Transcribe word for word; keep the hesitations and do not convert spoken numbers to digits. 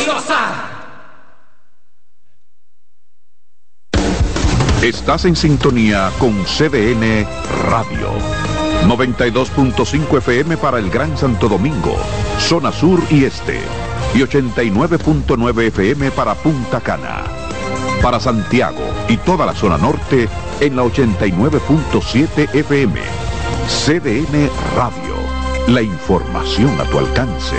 deliciosa. Estás en sintonía con C D N Radio. noventa y dos punto cinco F M para el Gran Santo Domingo, zona sur y este. Y ochenta y nueve punto nueve F M para Punta Cana. Para Santiago y toda la zona norte en la ochenta y nueve punto siete F M. C D N Radio. La información a tu alcance.